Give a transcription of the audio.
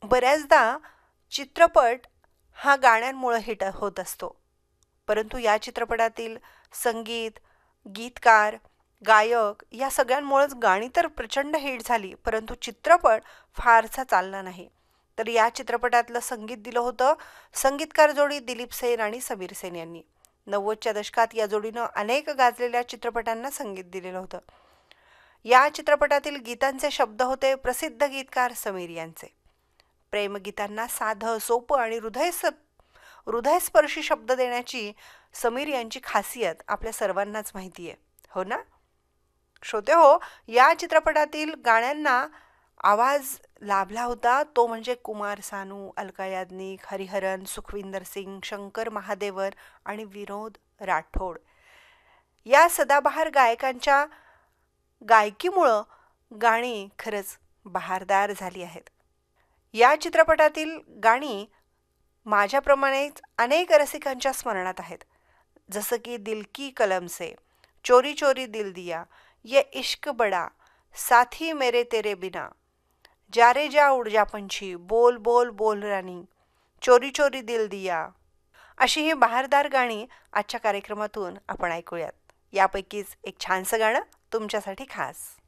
बऱ्याचदा चित्रपट हा गाण्यांमुळे हिट होत असतो, परंतु या चित्रपटातील संगीत, गीतकार, गायक या सगळ्यांमुळेच गाणी तर प्रचंड हिट झाली, परंतु चित्रपट फारसा चालला नाही. तर या चित्रपटातलं संगीत दिलं होतं संगीतकार जोडी दिलीप सेन आणि समीर सेन यांनी. 90च्या दशकात या जोडीनं अनेक गाजलेल्या चित्रपटांना संगीत दिलेलं होतं. या चित्रपटातील गीतांचे शब्द होते प्रसिद्ध गीतकार समीर यांचे. प्रेमगीतांना साधं, सोपं आणि हृदयस्पर्शी शब्द देण्याची समीर यांची खासियत आपल्या सर्वांनाच माहिती आहे, हो ना? श्रोते हो, या चित्रपटातील गाण्यांना आवाज लाभला होता तो म्हणजे कुमार सानू, अलका याज्ञिक, हरिहरन, सुखविंदर सिंग, शंकर महादेवन आणि विनोद राठोड. या सदाबहार गायकांच्या गायकीमुळं गाणी खरंच बहारदार झाली आहेत. या चित्रपटातील गाणी माझ्याप्रमाणेच अनेक रसिकांच्या स्मरणात आहेत, जसं की दिल की कलम से, चोरी चोरी दिल दिया, ये इश्क बडा, साथी मेरे तेरे बिना, जा रे जा उड जा पंछी, बोल बोल बोल राणी, चोरी चोरी दिल दिया, अशी ही बहारदार गाणी आजच्या कार्यक्रमातून आपण ऐकूयात. यापैकीच एक छानसं गाणं तुमच्यासाठी खास.